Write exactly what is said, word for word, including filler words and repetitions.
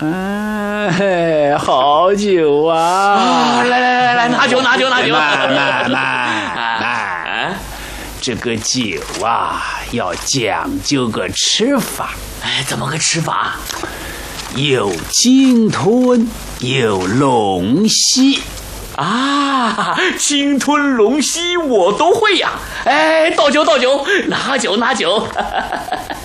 哎，好酒啊！ 啊来来来来，拿酒拿酒拿酒！ 慢慢慢慢，这个酒啊，要讲究个吃法。 哎，怎么个吃法？ 有鲸吞，有龙吸。 啊，鲸吞龙吸我都会呀！哎，倒酒倒酒，拿酒拿酒。